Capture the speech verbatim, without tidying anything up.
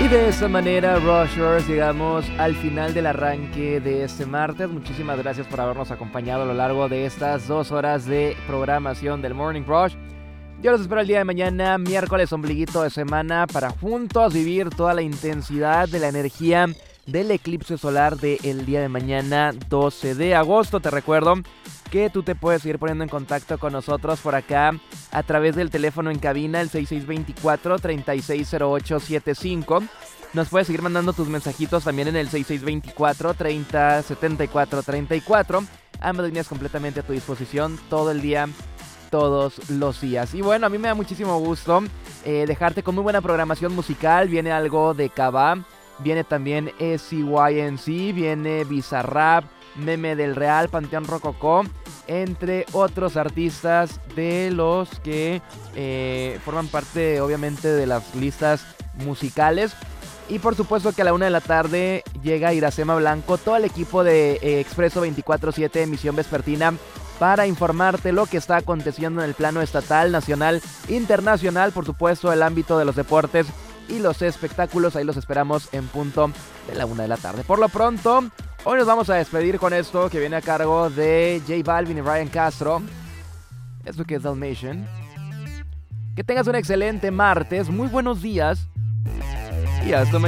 de esa manera, Rushers, llegamos al final del arranque de este martes. Muchísimas gracias por habernos acompañado a lo largo de estas dos horas de programación del Morning Rush. Yo los espero el día de mañana, miércoles, ombliguito de semana, para juntos vivir toda la intensidad de la energía del eclipse solar del día de mañana, doce de agosto. Te recuerdo que tú te puedes ir poniendo en contacto con nosotros por acá a través del teléfono en cabina, el seis seis dos cuatro, tres seis cero ocho siete cinco. Nos puedes seguir mandando tus mensajitos también en el seis seis dos cuatro, tres cero siete cuatro tres cuatro. Ambas líneas completamente a tu disposición todo el día, todos los días. Y bueno, a mí me da muchísimo gusto eh, dejarte con muy buena programación musical. Viene algo de Kaba, viene también S C Y N C, viene Bizarrap, Meme del Real, Panteón Rococó, entre otros artistas de los que eh, forman parte obviamente de las listas musicales. Y por supuesto que a la una de la tarde llega Iracema Blanco, todo el equipo de eh, Expreso veinticuatro siete, emisión vespertina, para informarte lo que está aconteciendo en el plano estatal, nacional, internacional, por supuesto el ámbito de los deportes y los espectáculos. Ahí los esperamos en punto de la una de la tarde. Por lo pronto, hoy nos vamos a despedir con esto que viene a cargo de J Balvin y Ryan Castro. Esto que es Dalmatian. Que tengas un excelente martes, muy buenos días y hasta mañana.